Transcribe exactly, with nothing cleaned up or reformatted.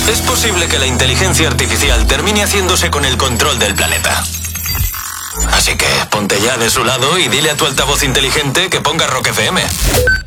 Es posible que la inteligencia artificial termine haciéndose con el control del planeta. Así que ponte ya de su lado y dile a tu altavoz inteligente que ponga Rock F M.